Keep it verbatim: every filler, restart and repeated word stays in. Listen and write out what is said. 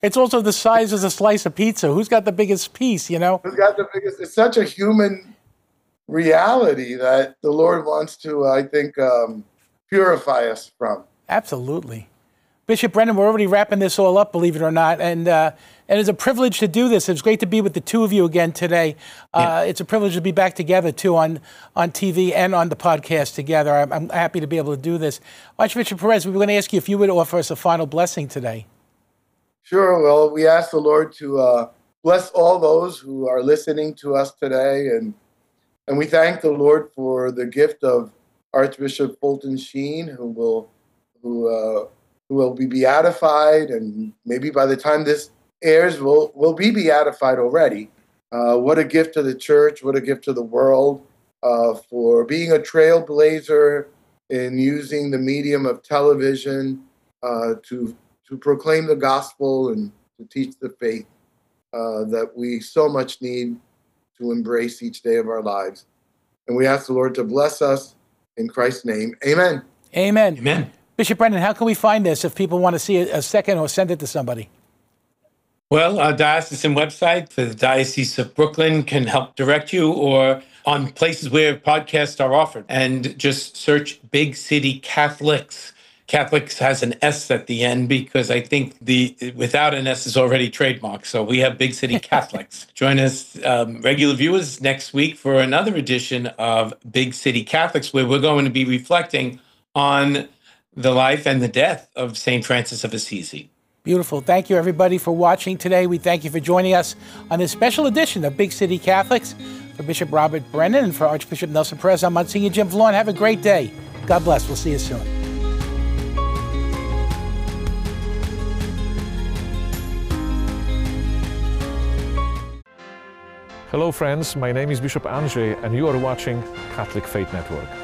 It's also the size of a slice of pizza. Who's got the biggest piece, you know? Who's got the biggest? It's such a human reality that the Lord wants to, I think, um, purify us from. Absolutely. Bishop Brennan, we're already wrapping this all up, believe it or not, and uh, and it's a privilege to do this. It's great to be with the two of you again today. Uh, yeah. It's a privilege to be back together, too, on, on T V and on the podcast together. I'm, I'm happy to be able to do this. Archbishop Perez, we were going to ask you if you would offer us a final blessing today. Sure. Well, we ask the Lord to uh, bless all those who are listening to us today, and and we thank the Lord for the gift of Archbishop Fulton Sheen, who will who uh, who will be beatified, and maybe by the time this airs, will will be beatified already. Uh, what a gift to the church! What a gift to the world uh, for being a trailblazer in using the medium of television uh, to to proclaim the gospel and to teach the faith uh, that we so much need to embrace each day of our lives. And we ask the Lord to bless us in Christ's name. Amen. Amen. Amen. Bishop Brennan, how can we find this if people want to see a, a second or send it to somebody? Well, our diocesan website for the Diocese of Brooklyn can help direct you, or on places where podcasts are offered. And just search Big City Catholics. Catholics has an S at the end because I think the without an S is already trademarked. So we have Big City Catholics. Join us, um, regular viewers, next week for another edition of Big City Catholics, where we're going to be reflecting on the life and the death of Saint Francis of Assisi. Beautiful. Thank you, everybody, for watching today. We thank you for joining us on this special edition of Big City Catholics. For Bishop Robert Brennan and for Archbishop Nelson Perez, I'm Monsignor Jim Vallone. Have a great day. God bless. We'll see you soon. Hello friends, my name is Bishop Andrzej and you are watching Catholic Faith Network.